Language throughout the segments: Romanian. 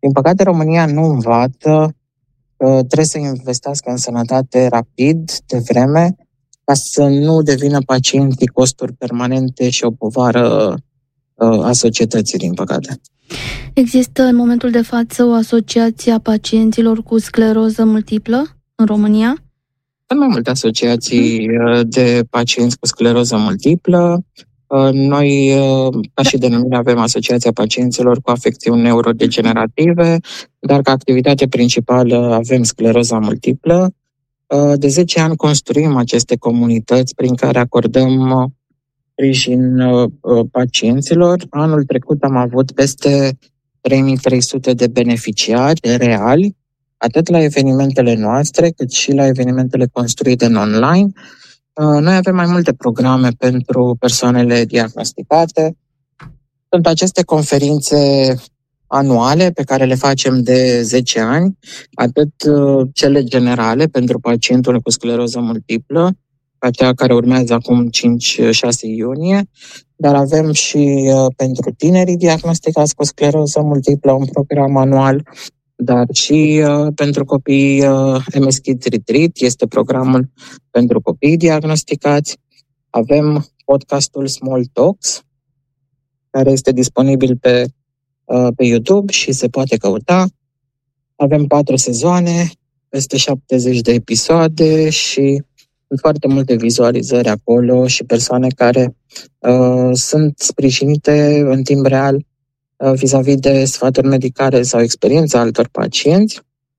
Din păcate, România nu învață că trebuie să investească în sănătate rapid, de vreme, ca să nu devină pacienții costuri permanente și o povară a societății, din păcate. Există în momentul de față o asociație a pacienților cu scleroză multiplă în România? Sunt mai multe asociații de pacienți cu scleroză multiplă. Noi, ca și denumire, avem Asociația Pacienților cu Afecțiuni Neurodegenerative, dar ca activitate principală avem scleroza multiplă. De 10 ani construim aceste comunități prin care acordăm sprijin pacienților. Anul trecut am avut peste 3300 de beneficiari reali, atât la evenimentele noastre, cât și la evenimentele construite în online. Noi avem mai multe programe pentru persoanele diagnosticate. Sunt aceste conferințe anuale pe care le facem de 10 ani, atât cele generale pentru pacientul cu scleroză multiplă, aceea care urmează acum 5-6 iunie, dar avem și pentru tinerii diagnosticați cu scleroză multiplă un program anual, dar și pentru copii MS Kids Retreat este programul pentru copii diagnosticați. Avem podcastul Small Talks, care este disponibil pe YouTube și se poate căuta. Avem 4 sezoane, peste 70 de episoade și foarte multe vizualizări acolo și persoane care sunt sprijinite în timp real vis-a-vis de sfaturi medicale sau experiența altor pacienți.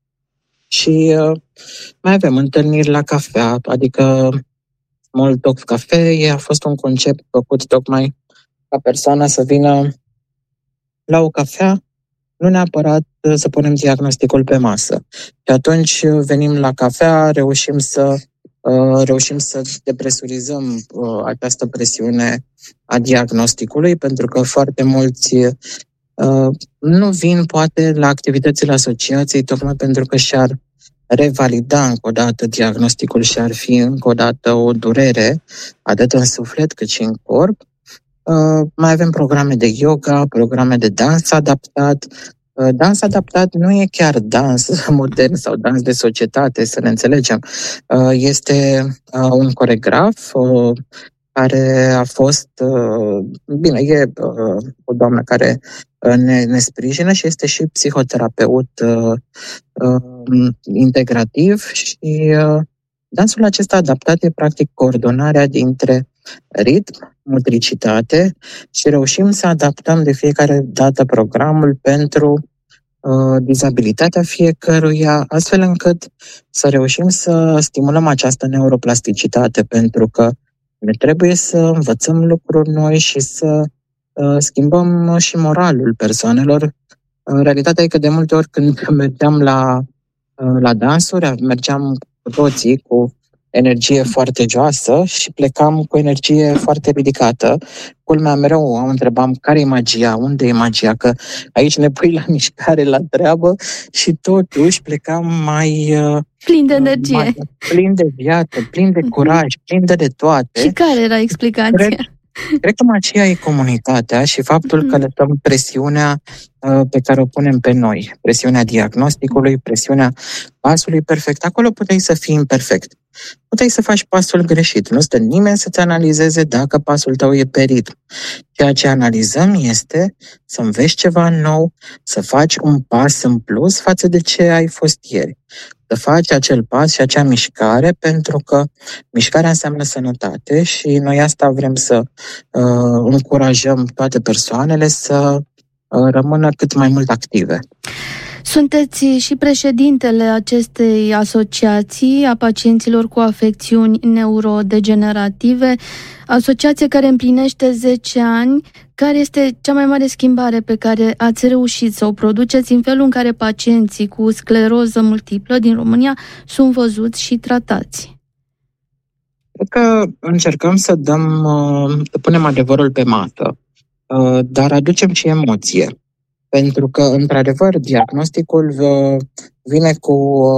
Și mai avem întâlniri la cafea, adică Small Talk Cafe a fost un concept făcut tocmai ca persoana să vină la o cafea, nu neapărat să punem diagnosticul pe masă. Și atunci venim la cafea, reușim să depresurizăm această presiune a diagnosticului, pentru că foarte mulți nu vin poate la activitățile asociației tocmai pentru că și-ar revalida încă o dată diagnosticul și ar fi încă o dată o durere, atât în suflet cât și în corp. Mai avem programe de yoga, programe de dans adaptat. Dans adaptat nu e chiar dans modern sau dans de societate, să ne înțelegem. Este un coregraf care a fost, e o doamnă care ne sprijină și este și psihoterapeut integrativ și dansul acesta adaptat e practic coordonarea dintre ritm, motricitate și reușim să adaptăm de fiecare dată programul pentru dizabilitatea fiecăruia, astfel încât să reușim să stimulăm această neuroplasticitate, pentru că ne trebuie să învățăm lucruri noi și să schimbăm și moralul persoanelor. Realitatea e că de multe ori când mergeam la dansuri, mergeam cu toții cu energie foarte joasă și plecam cu energie foarte ridicată. Culmea, mereu am întrebam care e magia, unde e magia, că aici ne pui la mișcare, la treabă și totuși plecam mai plin de energie, plin de viață, plin de curaj, plin de toate. Și care era explicația? Cred că magia e comunitatea și faptul că lăsăm presiunea pe care o punem pe noi, presiunea diagnosticului, presiunea pasului perfect. Acolo puteai să fii imperfect. Puteai să faci pasul greșit. Nu stă nimeni să-ți analizeze dacă pasul tău e pe ritm. Ceea ce analizăm este să înveți ceva nou, să faci un pas în plus față de ce ai fost ieri. Să faci acel pas și acea mișcare, pentru că mișcarea înseamnă sănătate și noi asta vrem să încurajăm toate persoanele să rămână cât mai mult active. Sunteți și președintele acestei asociații a pacienților cu afecțiuni neurodegenerative, asociație care împlinește 10 ani. Care este cea mai mare schimbare pe care ați reușit să o produceți în felul în care pacienții cu scleroză multiplă din România sunt văzuți și tratați? Cred că încercăm să punem adevărul pe masă, dar aducem și emoție. Pentru că, într-adevăr, diagnosticul vine cu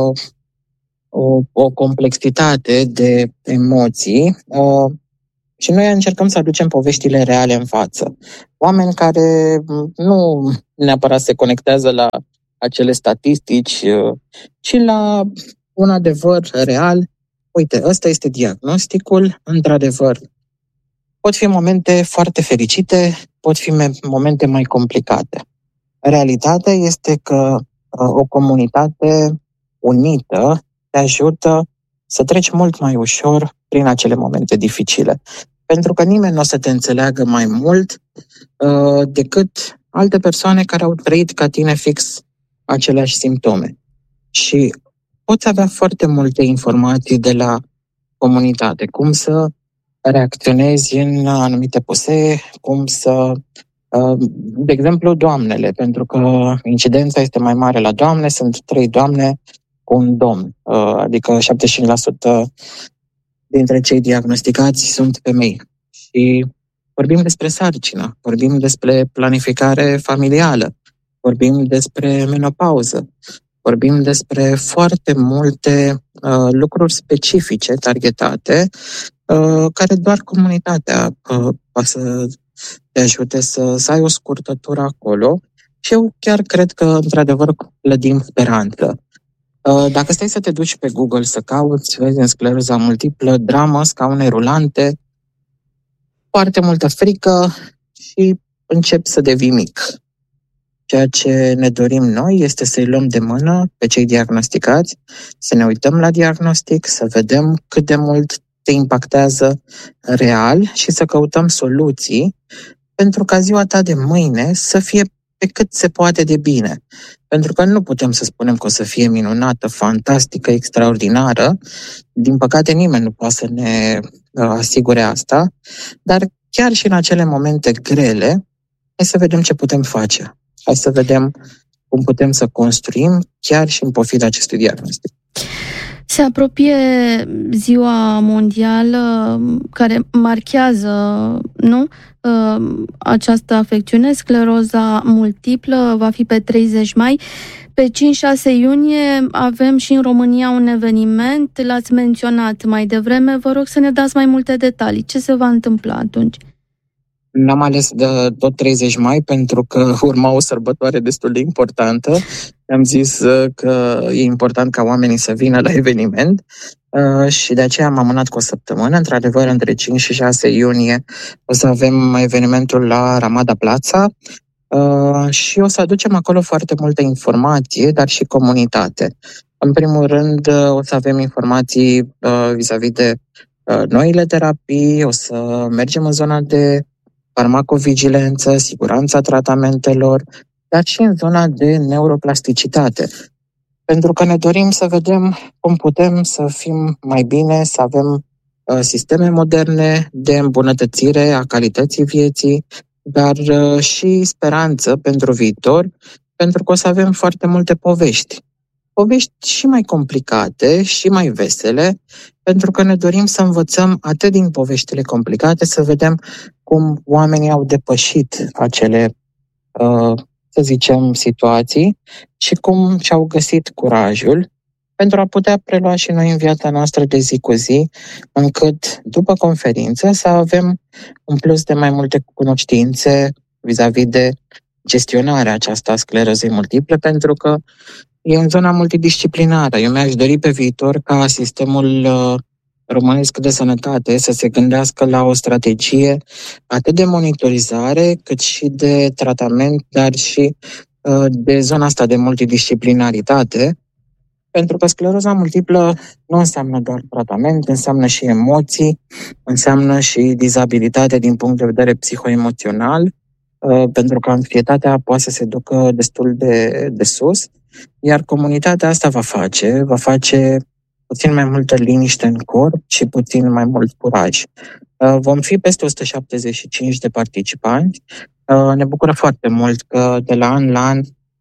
o complexitate de emoții și noi încercăm să aducem poveștile reale în față. Oameni care nu neapărat se conectează la acele statistici, ci la un adevăr real. Uite, ăsta este diagnosticul, într-adevăr. Pot fi momente foarte fericite, pot fi momente mai complicate. Realitatea este că o comunitate unită te ajută să treci mult mai ușor prin acele momente dificile. Pentru că nimeni nu o să te înțeleagă mai mult decât alte persoane care au trăit ca tine fix aceleași simptome. Și poți avea foarte multe informații de la comunitate, cum să reacționezi în anumite puse, cum să, de exemplu, doamnele, pentru că incidența este mai mare la doamne, sunt 3 doamne cu un domn, adică 75% dintre cei diagnosticați sunt femei. Și vorbim despre sarcină, vorbim despre planificare familială, vorbim despre menopauză, vorbim despre foarte multe lucruri specifice, targetate, care doar comunitatea poate să te ajute să ai o scurtătură acolo. Și eu chiar cred că, într-adevăr, clădim speranță. Dacă stai să te duci pe Google să cauți, vezi în scleroza multiplă, dramă, scaune rulante, foarte multă frică și începi să devii mic. Ceea ce ne dorim noi este să-i luăm de mână pe cei diagnosticați, să ne uităm la diagnostic, să vedem cât de mult te impactează real și să căutăm soluții pentru ca ziua ta de mâine să fie pe cât se poate de bine. Pentru că nu putem să spunem că o să fie minunată, fantastică, extraordinară. Din păcate nimeni nu poate să ne asigure asta, dar chiar și în acele momente grele, hai să vedem ce putem face. Hai să vedem cum putem să construim chiar și în pofida acestui diagnostic. Se apropie ziua mondială care marchează, nu? Această afecțiune, scleroza multiplă, va fi pe 30 mai. Pe 5-6 iunie avem și în România un eveniment, l-ați menționat mai devreme. Vă rog să ne dați mai multe detalii. Ce se va întâmpla atunci? N-am ales de tot 30 mai pentru că urma o sărbătoare destul de importantă. Am zis că e important ca oamenii să vină la eveniment și de aceea am amânat cu o săptămână. Într-adevăr, între 5 și 6 iunie o să avem evenimentul la Ramada Plața și o să aducem acolo foarte multă informație, dar și comunitate. În primul rând, o să avem informații vis-a-vis de noile terapii, o să mergem în zona de farmacovigilență, siguranța tratamentelor, dar și în zona de neuroplasticitate. Pentru că ne dorim să vedem cum putem să fim mai bine, să avem sisteme moderne de îmbunătățire a calității vieții, dar și speranță pentru viitor, pentru că o să avem foarte multe povești. Povești și mai complicate și mai vesele, pentru că ne dorim să învățăm atât din poveștile complicate, să vedem cum oamenii au depășit acele, să zicem, situații și cum și-au găsit curajul pentru a putea prelua și noi în viața noastră de zi cu zi, încât după conferință să avem un plus de mai multe cunoștințe vis-a-vis de gestionarea aceasta a sclerozei multiple, pentru că e în zona multidisciplinară. Eu mi-aș dori pe viitor ca sistemul românesc de sănătate să se gândească la o strategie atât de monitorizare, cât și de tratament, dar și de zona asta de multidisciplinaritate, pentru că scleroza multiplă nu înseamnă doar tratament, înseamnă și emoții, înseamnă și dizabilitate din punct de vedere psihoemoțional, pentru că anxietatea poate să se ducă destul de sus, iar comunitatea asta va face puțin mai multă liniște în corp și puțin mai mult curaj. Vom fi peste 175 de participanți. Ne bucură foarte mult că de la an la an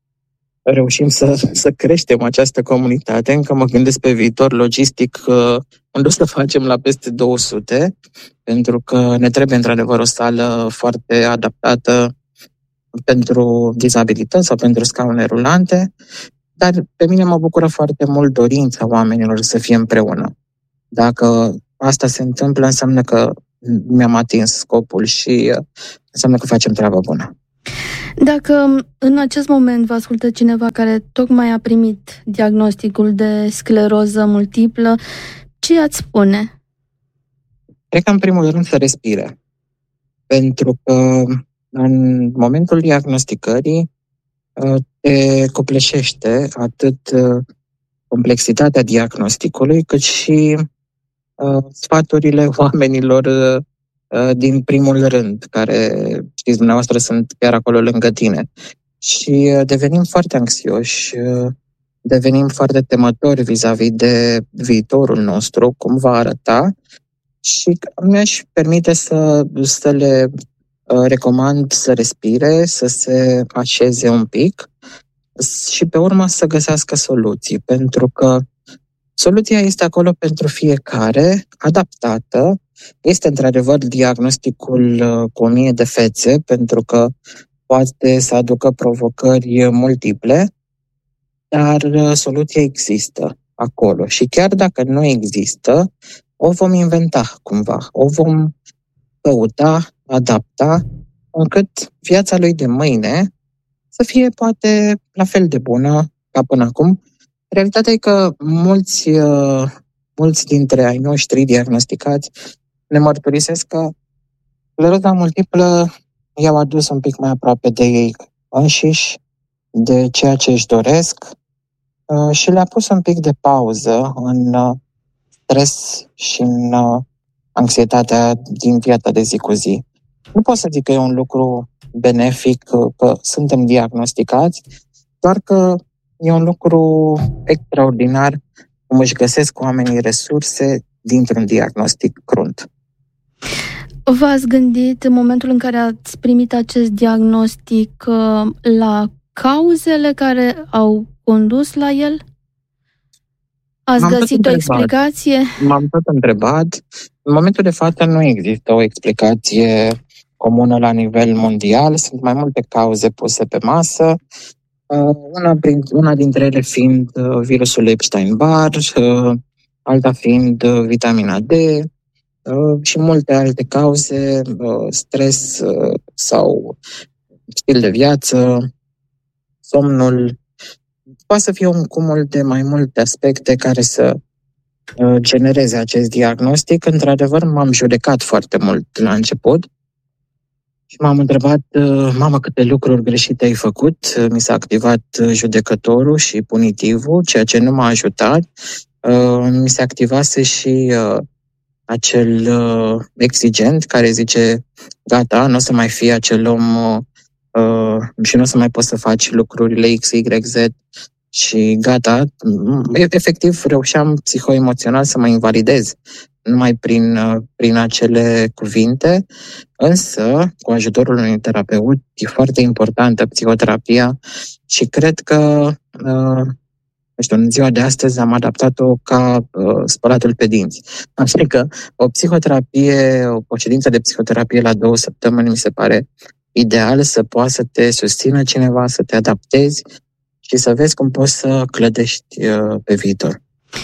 reușim să creștem această comunitate. Încă mă gândesc pe viitor logistic unde o să facem la peste 200, pentru că ne trebuie într-adevăr o sală foarte adaptată pentru dizabilități sau pentru scaune rulante, dar pe mine mă bucură foarte mult dorința oamenilor să fie împreună. Dacă asta se întâmplă, înseamnă că mi-am atins scopul și înseamnă că facem treaba bună. Dacă în acest moment vă ascultă cineva care tocmai a primit diagnosticul de scleroză multiplă, ce ați spune? Cred că în primul rând să respire. Pentru că în momentul diagnosticării te copleșește atât complexitatea diagnosticului, cât și sfaturile oamenilor din primul rând, care, știți, dumneavoastră sunt chiar acolo lângă tine. Și devenim foarte anxioși, devenim foarte temători vis-a-vis de viitorul nostru, cum va arăta, și mi-aș permite să le recomand să respire, să se așeze un pic și pe urmă să găsească soluții, pentru că soluția este acolo pentru fiecare, adaptată. Este într-adevăr diagnosticul cu 1000 de fețe, pentru că poate să aducă provocări multiple, dar soluția există acolo. Și chiar dacă nu există, o vom inventa cumva, o vom căuta, adapta, încât viața lui de mâine să fie poate la fel de bună ca până acum. Realitatea e că mulți dintre ai noștri diagnosticați ne mărturisesc că scleroza multiplă i-au adus un pic mai aproape de ei înșiși, de ceea ce își doresc, și le-a pus un pic de pauză în stres și în anxietatea din viața de zi cu zi. Nu pot să zic că e un lucru benefic, că suntem diagnosticați, doar că e un lucru extraordinar cum își găsesc oamenii resurse dintr-un diagnostic crunt. V-ați gândit în momentul în care ați primit acest diagnostic la cauzele care au condus la el? Ați găsit o explicație? M-am tot întrebat. În momentul de față nu există o explicație comună la nivel mondial. Sunt mai multe cauze puse pe masă. Una dintre ele fiind virusul Epstein-Barr, alta fiind vitamina D și multe alte cauze, stres sau stil de viață, somnul. Poate să fie un cumul de mai multe aspecte care să genereze acest diagnostic. Într-adevăr, m-am judecat foarte mult la început și m-am întrebat, mamă, câte lucruri greșite ai făcut. Mi s-a activat judecătorul și punitivul, ceea ce nu m-a ajutat. Mi se activase și acel exigent care zice, gata, nu o să mai fie acel om și nu o să mai poți să faci lucrurile X, Y, Z și gata. Efectiv, reușeam psihoemoțional să mă invalidez numai prin acele cuvinte, însă, cu ajutorul unui terapeut, e foarte importantă psihoterapia și cred că în ziua de astăzi am adaptat-o ca spălatul pe dinți. Adică o psihoterapie, o ședință de psihoterapie la 2 săptămâni mi se pare ideal, să poată să te susțină cineva, să te adaptezi și să vezi cum poți să clădești pe viitor.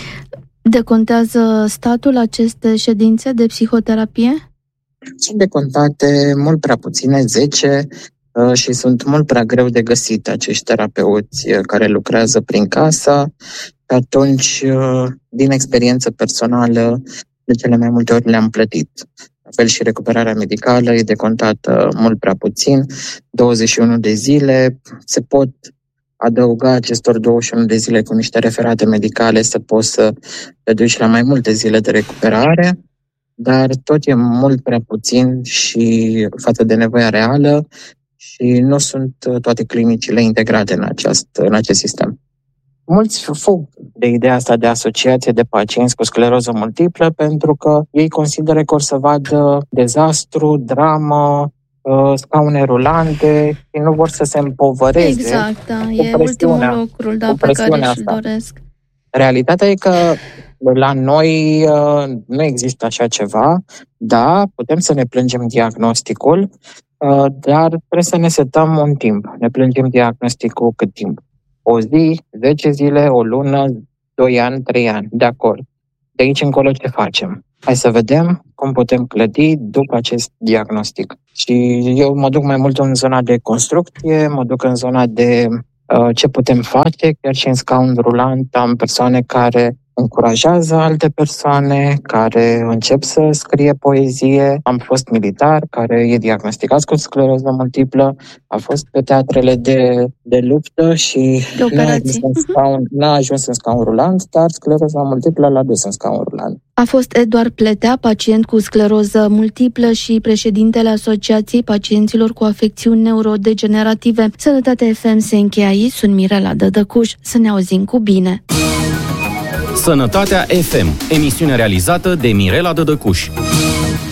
Decontează statul aceste ședințe de psihoterapie? Sunt decontate mult prea puține, 10, și sunt mult prea greu de găsit acești terapeuți care lucrează prin casă. Atunci, din experiență personală, de cele mai multe ori le-am plătit. La fel și recuperarea medicală e decontată mult prea puțin, 21 de zile. Se pot adăuga acestor 21 de zile cu niște referate medicale să poți să te duci la mai multe zile de recuperare, dar tot e mult prea puțin și față de nevoia reală și nu sunt toate clinicile integrate în acest sistem. Mulți fug de ideea asta de asociație de pacienți cu scleroză multiplă pentru că ei consideră că or să vadă dezastru, dramă, scaune rulante și nu vor să se împovăreze. Exact, da. E ultimul lucru pe care își doresc. Realitatea e că la noi nu există așa ceva. Da, putem să ne plângem diagnosticul, dar trebuie să ne setăm un timp. Ne plângem diagnosticul cât timp? O zi, 10 zile, o lună, 2 ani, 3 ani. De acord. De aici încolo ce facem? Hai să vedem cum putem clădi după acest diagnostic. Și eu mă duc mai mult în zona de construcție, mă duc în zona de ce putem face, chiar și în scaun rulant am persoane care încurajează alte persoane, care încep să scrie poezie. Am fost militar care e diagnosticat cu scleroză multiplă, a fost pe teatrele de luptă și n-a ajuns în scaun rulant, dar scleroza multiplă l-a dus în scaun rulant. A fost Eduard Pletea, pacient cu scleroză multiplă și președintele Asociației Pacienților cu Afecțiuni Neurodegenerative. Sănătate FM se încheie aici, sunt Mirela Dădăcuș, să ne auzim cu bine! Sănătatea FM, emisiune realizată de Mirela Dădăcuș.